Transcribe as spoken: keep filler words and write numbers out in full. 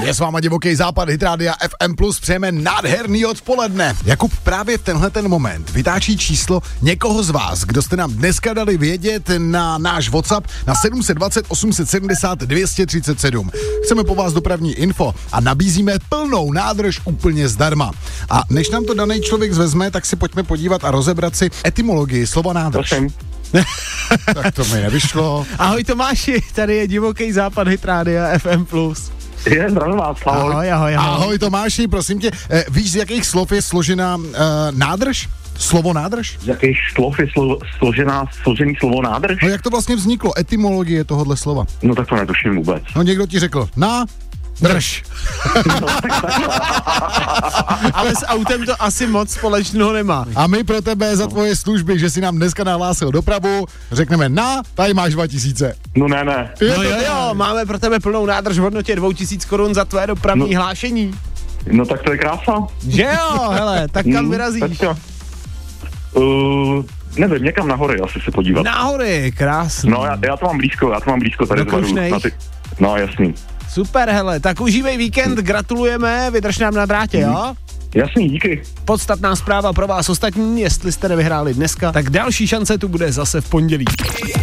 Je s váma Divoký západ, Hit Rádia F M plus, přejeme nádherný odpoledne. Jakub právě v tenhle ten moment vytáčí číslo někoho z vás, kdo jste nám dneska dali vědět na náš WhatsApp na sedm set dvacet osm set sedmdesát dvě stě třicet sedm. Chceme po vás dopravní info a nabízíme plnou nádrž úplně zdarma. A než nám to daný člověk zvezme, tak si pojďme podívat a rozebrat si etymologii slova nádrž. Prosím. Tak to mi nevyšlo. Ahoj Tomáši, tady je Divoký západ, Hit Rádia F M plus. Je, zdravím vás, ahoj. Ahoj, ahoj, ahoj. Ahoj Tomáši, prosím tě, eh, víš, z jakých slov je složena eh, nádrž? Slovo nádrž? Z jakých slov je slo, složená, složený slovo nádrž? No jak to vlastně vzniklo, etymologie tohohle slova? No tak to netuším vůbec. No někdo ti řekl, na, drž. No, tak, tak. Ale s autem to asi moc společného nemá. A my pro tebe za tvoje služby, že si nám dneska nahlásil dopravu, řekneme na, tady máš dva tisíce. No ne, ne. No jo, jo, máme pro tebe plnou nádrž v hodnotě dvou tisíc korun za tvé dopravní No. hlášení. No tak to je krása. Že jo, hele, tak kam Mm, vyrazíš? tak to. Uh, nevím, někam nahory asi se podívat. Nahory, krásný. No já, já to mám blízko, já to mám blízko tady Do z Varu, Krušnej? na ty. No jasný. Super, hele, tak užívej víkend, gratulujeme, vydrž nám na drátě, jo? Jasný, díky. Podstatná zpráva pro vás ostatní, jestli jste nevyhráli dneska, tak další šance tu bude zase v pondělí.